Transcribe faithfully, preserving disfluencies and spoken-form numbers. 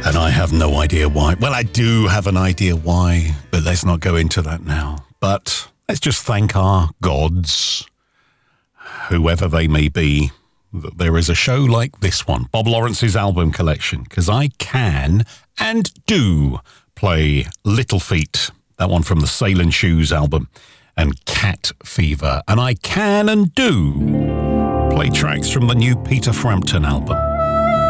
And I have no idea why. Well, I do have an idea why, but let's not go into that now. But let's just thank our gods, whoever they may be, that there is a show like this one, Bob Lawrence's album collection, because I can and do play Little Feat, that one from the Sail and Shoes album, and Cat Fever. And I can and do play tracks from the new Peter Frampton album.